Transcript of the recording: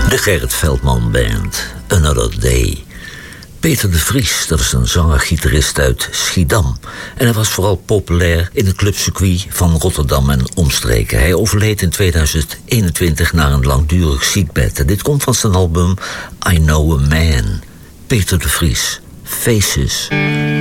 De Gerrit Veldman Band, Another Day. Peter de Vries, dat is een zanger-gitarist uit Schiedam. En hij was vooral populair in het clubcircuit van Rotterdam en omstreken. Hij overleed in 2021 na een langdurig ziekbed. En dit komt van zijn album I Know a Man. Peter de Vries, Faces.